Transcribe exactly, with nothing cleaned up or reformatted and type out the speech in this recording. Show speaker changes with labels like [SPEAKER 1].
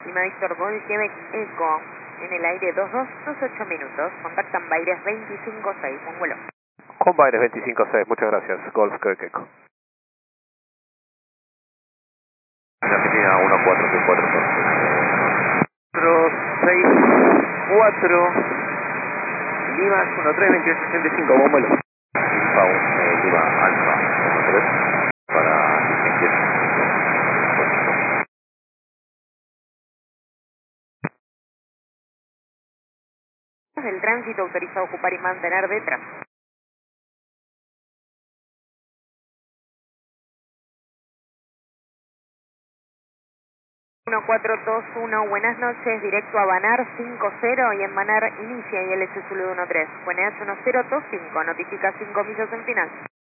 [SPEAKER 1] Lima Víctor Gol, Quebec Eco, en el aire dos dos dos ocho minutos, contactan Baires veinticinco seis, un vuelo.
[SPEAKER 2] Con Baires veinticinco seis, muchas gracias, Golf Quebec Eco.
[SPEAKER 3] Argentina uno cuatro seis cuatro.
[SPEAKER 2] cuatro seis cuatro, Lima uno tres veintiocho sesenta y cinco, buen vuelo.
[SPEAKER 3] Alfa, eh, Lima Alfa uno tres para veintiocho.
[SPEAKER 1] El tránsito autoriza a ocupar y mantener detrás. uno cuatro dos uno, buenas noches, directo a Banar cinco cero y en Banar inicia y L S Zulu uno tres. Buenas uno cero dos cinco, notifica cinco millas en final.